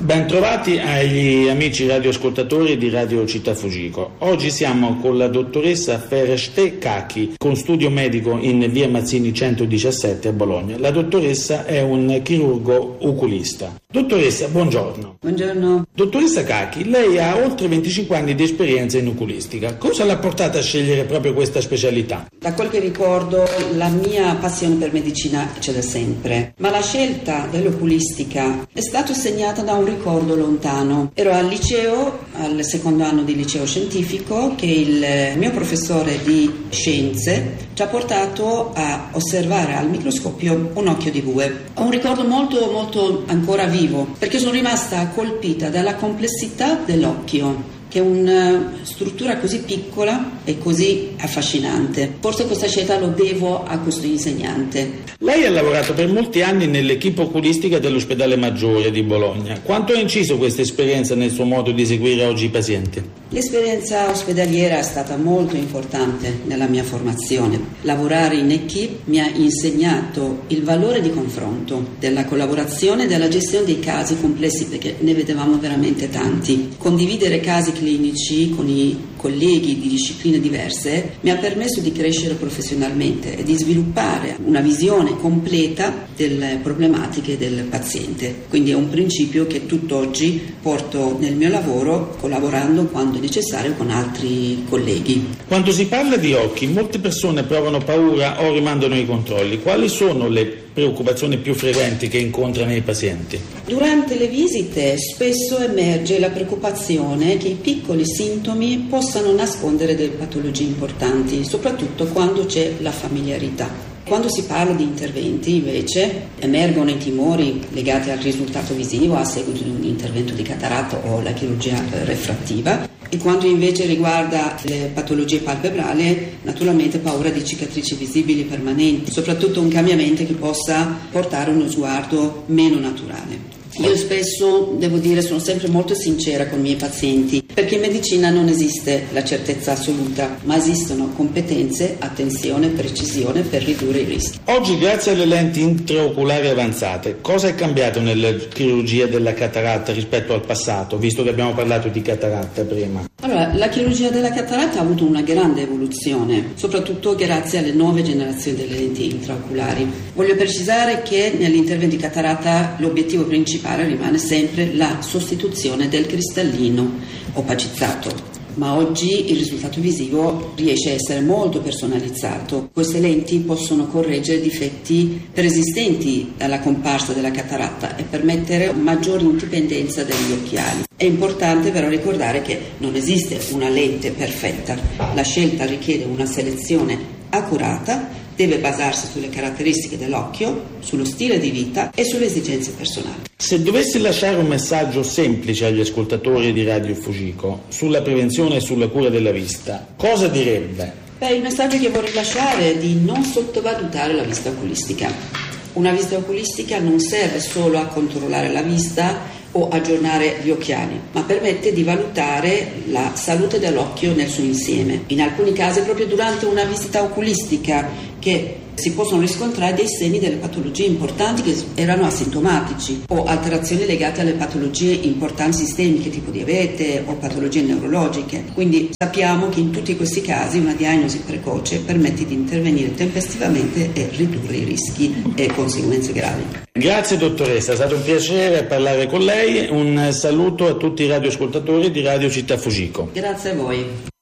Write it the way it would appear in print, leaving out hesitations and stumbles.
Ben trovati agli amici radioascoltatori di Radio Città Fugico. Oggi siamo con la dottoressa Fereshteh Kaki, con studio medico in via Mazzini 117 a Bologna. La dottoressa è un chirurgo oculista. Dottoressa, buongiorno. Buongiorno. Dottoressa Kaki, lei ha oltre 25 anni di esperienza in oculistica. Cosa l'ha portata a scegliere proprio questa specialità? Da quel che ricordo, la mia passione per medicina c'è da sempre, ma la scelta dell'oculistica è stata segnata da un ricordo lontano. Ero al liceo, al secondo anno di liceo scientifico, che il mio professore di scienze ci ha portato a osservare al microscopio un occhio di bue. Ho un ricordo molto ancora vivo, perché sono rimasta colpita dalla complessità dell'occhio, che è una struttura così piccola e così affascinante. Forse questa scelta lo devo a questo insegnante. Lei ha lavorato per molti anni nell'equipe oculistica dell'ospedale Maggiore di Bologna. Quanto ha inciso questa esperienza nel suo modo di seguire oggi i pazienti? L'esperienza ospedaliera è stata molto importante nella mia formazione. Lavorare in equipe mi ha insegnato il valore di confronto, della collaborazione e della gestione dei casi complessi, perché ne vedevamo veramente tanti. Condividere casi clinici con i colleghi di discipline diverse mi ha permesso di crescere professionalmente e di sviluppare una visione completa delle problematiche del paziente. Quindi è un principio che tutt'oggi porto nel mio lavoro, collaborando quando necessario con altri colleghi. Quando si parla di occhi, molte persone provano paura o rimandano i controlli. Quali sono le preoccupazioni più frequenti che incontrano i pazienti? Durante le visite spesso emerge la preoccupazione che i piccoli sintomi possano nascondere delle patologie importanti, soprattutto quando c'è la familiarità. Quando si parla di interventi, invece, emergono i timori legati al risultato visivo a seguito di un intervento di cataratta o la chirurgia refrattiva. E quando invece riguarda le patologie palpebrali, naturalmente paura di cicatrici visibili permanenti, soprattutto un cambiamento che possa portare uno sguardo meno naturale. Io spesso, devo dire, sono sempre molto sincera con i miei pazienti, perché in medicina non esiste la certezza assoluta, ma esistono competenze, attenzione, precisione per ridurre i rischi. Oggi, grazie alle lenti intraoculari avanzate, cosa è cambiato nella chirurgia della cataratta rispetto al passato, visto che abbiamo parlato di cataratta prima? Allora, la chirurgia della cataratta ha avuto una grande evoluzione, soprattutto grazie alle nuove generazioni delle lenti intraoculari. Voglio precisare che nell'intervento di cataratta l'obiettivo principale rimane sempre la sostituzione del cristallino opacizzato. Ma oggi il risultato visivo riesce a essere molto personalizzato. Queste lenti possono correggere difetti preesistenti dalla comparsa della cataratta e permettere maggiore indipendenza degli occhiali. È importante però ricordare che non esiste una lente perfetta. La scelta richiede una selezione accurata, deve basarsi sulle caratteristiche dell'occhio, sullo stile di vita e sulle esigenze personali. Se dovessi lasciare un messaggio semplice agli ascoltatori di Radio Fugico sulla prevenzione e sulla cura della vista, cosa direbbe? Il messaggio che vorrei lasciare è di non sottovalutare la vista oculistica. Una vista oculistica non serve solo a controllare la vista o aggiornare gli occhiali, ma permette di valutare la salute dell'occhio nel suo insieme. In alcuni casi, proprio durante una visita oculistica, che si possono riscontrare dei segni delle patologie importanti che erano asintomatici o alterazioni legate alle patologie importanti sistemiche tipo diabete o patologie neurologiche. Quindi sappiamo che in tutti questi casi una diagnosi precoce permette di intervenire tempestivamente e ridurre i rischi e conseguenze gravi. Grazie dottoressa, è stato un piacere parlare con lei. Un saluto a tutti i radioascoltatori di Radio Città Fugico. Grazie a voi.